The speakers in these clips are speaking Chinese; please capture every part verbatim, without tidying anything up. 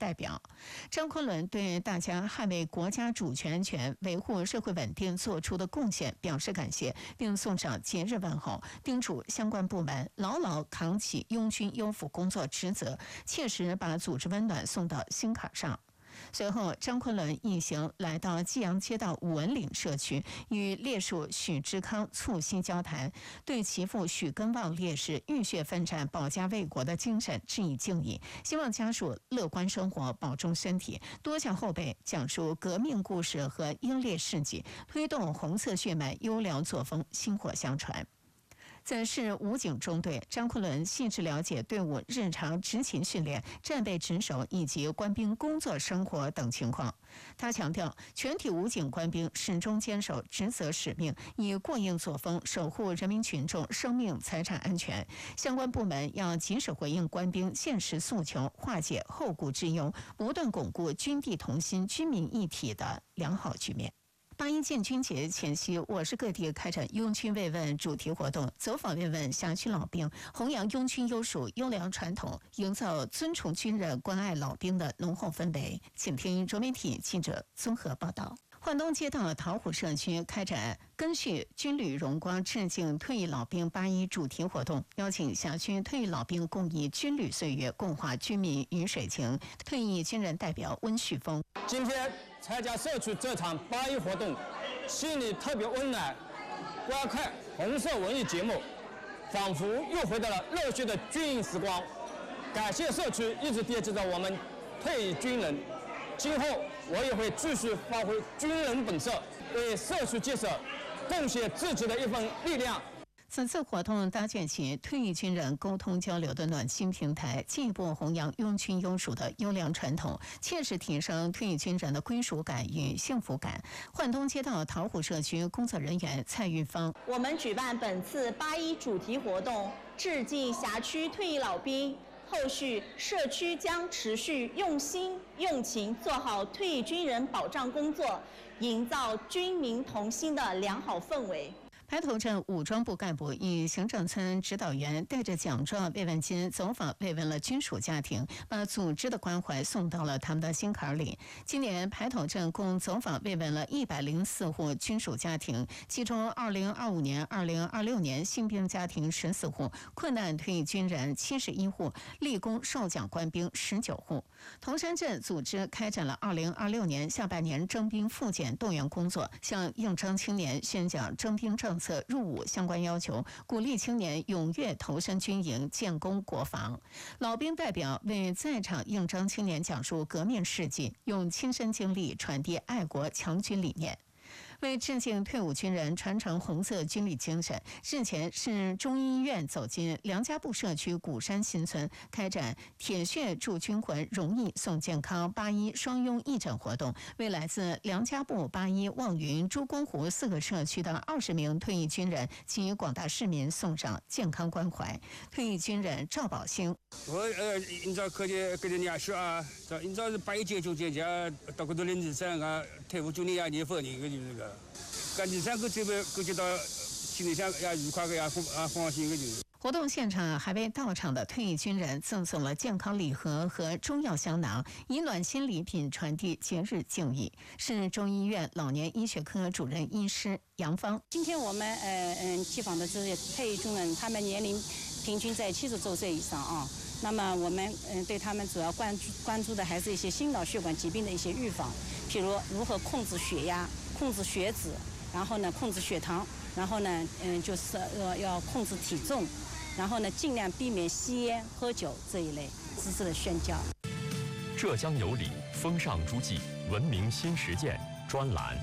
代表。张昆仑对大家捍卫国家主权安全、维护社会稳定做出的贡献表示感谢，并送上节日问候，叮嘱相关部门牢牢扛起拥军优抚工作职责，切实把组织温暖送到心坎上。随后，张昆仑一行来到济阳街道武文岭社区，与烈士许志康促膝交谈，对其父许根旺烈士浴血奋战、保家卫国的精神致以敬意，希望家属乐观生活，保重身体，多向后辈讲述革命故事和英烈事迹，推动红色血脉优良作风薪火相传。在市武警中队，张昆仑细致了解队伍日常执勤训练、战备值守以及官兵工作生活等情况。他强调，全体武警官兵始终坚守职责使命，以过硬作风守护人民群众生命财产安全。相关部门要及时回应官兵现实诉求，化解后顾之忧，不断巩固军地同心、军民一体的良好局面。八一建军节前夕，我市各地开展拥军慰问主题活动，走访慰问辖区老兵，弘扬拥军优属优良传统，营造尊崇军人、关爱老兵的浓厚氛围。请听卓媒体记者综合报道。焕东街道桃湖社区开展根续军旅荣光致敬退役老兵八一主题活动，邀请辖区退役老兵共忆军旅岁月，共话军民鱼水情。退役军人代表温旭峰： 今天参加社区这场八一活动，心里特别温暖。观看红色文艺节目，仿佛又回到了热血的军营时光。感谢社区一直惦记着我们退役军人，今后我也会继续发挥军人本色，为社区建设贡献自己的一份力量。 此次活动搭建起退役军人沟通交流的暖心平台，进一步弘扬拥军优属的优良传统，切实提升退役军人的归属感与幸福感。焕东街道桃湖社区工作人员蔡玉芳： 我们举办本次八一主题活动，致敬辖区退役老兵。后续社区将持续用心用情做好退役军人保障工作，营造军民同心的良好氛围。 排头镇武装部干部与行政村指导员带着奖状、慰问金走访慰问了军属家庭，把组织的关怀送到了他们的心坎里。今年排头镇共走访慰问了一百零四户军属家庭，其中二零二五年、二零二六年新兵家庭十四户，困难退役军人七十一户，立功受奖官兵十九户。铜山镇组织开展了二零二六年下半年征兵复检动员工作，向应征青年宣讲征兵政策入伍相关要求，鼓励青年踊跃投身军营，建功国防。老兵代表为在场应征青年讲述革命事迹，用亲身经历传递爱国强军理念。为致敬退伍军人，传承红色军旅精神，日前市中医院走进梁家埠社区古山新村，开展铁血助军魂，容易送健康八一双拥义诊活动，为来自梁家埠、八一、望云、朱公湖四个社区的二十名退役军人及广大市民送上健康关怀。退役军人赵宝兴： 我呃，今朝搿些搿些年数啊，今朝是八一九九节节到搿头来二三个退伍军人也年份人，搿就是个。搿二三个这边感觉到心里向也愉快个也放也放心个就是。 活动现场还为到场的退役军人赠送了健康礼盒和中药香囊，以暖心礼品传递节日敬意。市中医院老年医学科主任医师杨芳： 今天我们呃嗯去访的这些退役军人，他们年龄平均在七十周岁以上啊。那么我们嗯对他们主要关注关注的还是一些心脑血管疾病的一些预防，譬如如何控制血压、控制血脂，然后呢控制血糖，然后呢嗯就是要要控制体重，然后呢尽量避免吸烟、喝酒这一类知识的宣教。 浙江有理风尚诸暨文明新实践专栏。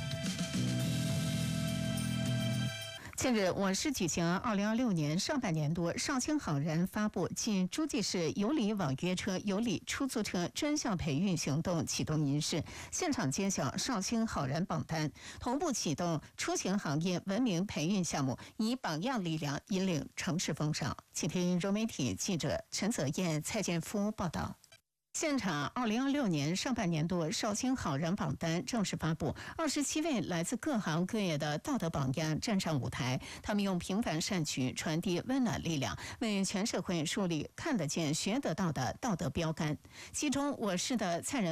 近日，我市举行二零二六年上半年度绍兴好人发布暨诸暨市有理网约车、有理出租车专项培育行动启动仪式，现场揭晓绍兴好人榜单，同步启动出行行业文明培育项目，以榜样力量引领城市风尚。请听融媒体记者陈泽燕、蔡建夫报道。 现场二零二六年上半年度绍兴好人榜单正式发布，二十七位来自各行各业的道德榜样站上舞台，他们用平凡善举传递温暖力量，为全社会树立看得见、学得到的道德标杆。其中，我市的蔡仁